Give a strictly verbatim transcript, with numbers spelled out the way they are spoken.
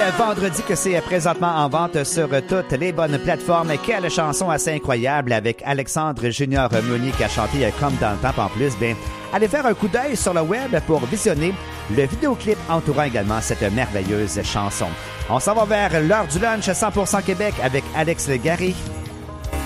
vendredi que c'est présentement en vente sur toutes les bonnes plateformes. Quelle chanson assez incroyable avec Alexandre Junior Meunier qui a chanté Comme dans le temps en plus. Bien, allez faire un coup d'œil sur le web pour visionner le vidéoclip entourant également cette merveilleuse chanson. On s'en va vers l'heure du lunch cent pour cent Québec avec Alex Garry.